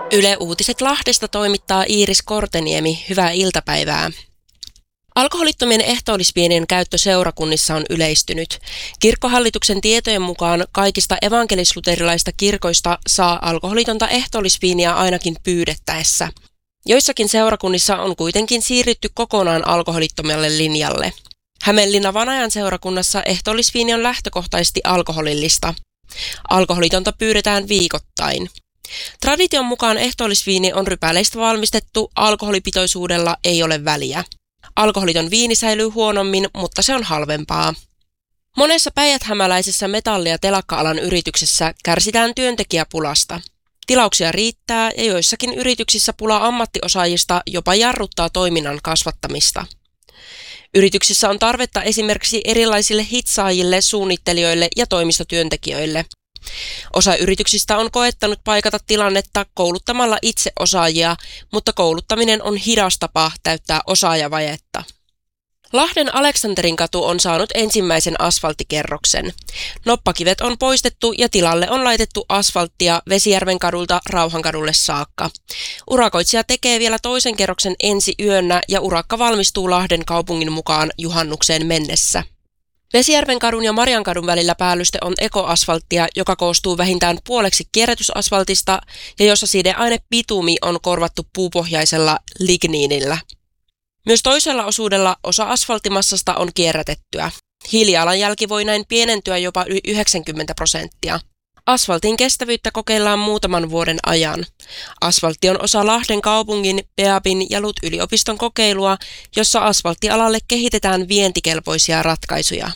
Yle Uutiset Lahdesta toimittaa Iiris Korteniemi. Hyvää iltapäivää. Alkoholittomien ehtoollisviinien käyttö seurakunnissa on yleistynyt. Kirkkohallituksen tietojen mukaan kaikista evankelis-luterilaista kirkoista saa alkoholitonta ehtoollisviiniä ainakin pyydettäessä. Joissakin seurakunnissa on kuitenkin siirrytty kokonaan alkoholittomalle linjalle. Hämeenlinnan Vanajan seurakunnassa ehtoollisviini on lähtökohtaisesti alkoholillista. Alkoholitonta pyydetään viikoittain. Tradition mukaan ehtoollisviini on rypäleistä valmistettu, alkoholipitoisuudella ei ole väliä. Alkoholiton viini säilyy huonommin, mutta se on halvempaa. Monessa päijäthämäläisessä metalli- ja telakka-alan yrityksessä kärsitään työntekijäpulasta. Tilauksia riittää ja joissakin yrityksissä pula ammattiosaajista jopa jarruttaa toiminnan kasvattamista. Yrityksissä on tarvetta esimerkiksi erilaisille hitsaajille, suunnittelijoille ja toimistotyöntekijöille. Osa yrityksistä on koettanut paikata tilannetta kouluttamalla itse osaajia, mutta kouluttaminen on hidas tapa täyttää osaajavajetta. Lahden Aleksanterinkatu on saanut ensimmäisen asfalttikerroksen. Noppakivet on poistettu ja tilalle on laitettu asfalttia Vesijärven kadulta Rauhankadulle saakka. Urakoitsija tekee vielä toisen kerroksen ensi yönä ja urakka valmistuu Lahden kaupungin mukaan juhannukseen mennessä. Vesijärven kadun ja Mariankadun välillä päällyste on ekoasfalttia, joka koostuu vähintään puoleksi kierrätysasfaltista ja jossa sideaine bitumi on korvattu puupohjaisella ligniinillä. Myös toisella osuudella osa asfalttimassasta on kierrätettyä. Hiilijalanjälki voi näin pienentyä jopa yli 90%. Asfaltin kestävyyttä kokeillaan muutaman vuoden ajan. Asfaltti on osa Lahden kaupungin, Peabin ja LUT-yliopiston kokeilua, jossa asfalttialalle kehitetään vientikelpoisia ratkaisuja.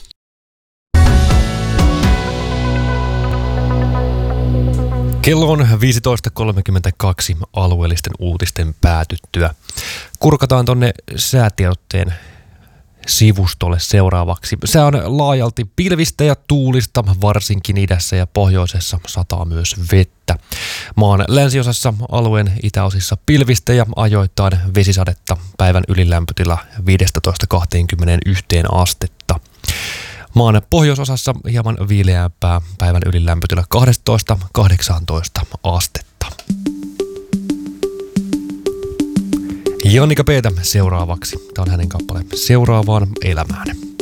Kello on 15.32 alueellisten uutisten päätyttyä. Kurkataan tonne säätiedotteen sivustolle seuraavaksi. Se on laajalti pilvistä ja tuulista, varsinkin idässä ja pohjoisessa sataa myös vettä. Maan länsiosassa, alueen itäosissa pilvistä ja ajoittain vesisadetta, päivän ylilämpötila 15-21 astetta. Maan pohjoisosassa hieman viileämpää, päivän ylilämpötila 12-18 astetta. Jannika Peetä seuraavaksi. Tämä on hänen kappale Seuraavaan elämään.